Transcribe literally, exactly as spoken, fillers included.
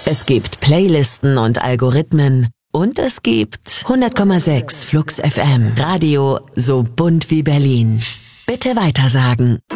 Es gibt Playlisten und Algorithmen. Und es gibt hundert Komma sechs Flux F M. Radio so bunt wie Berlin. Bitte weitersagen.